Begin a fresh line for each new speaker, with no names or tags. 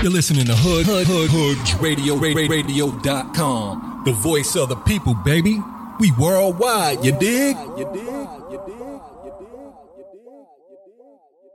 You're listening to HoodRadio.com, the voice of the people, baby. We worldwide, you dig?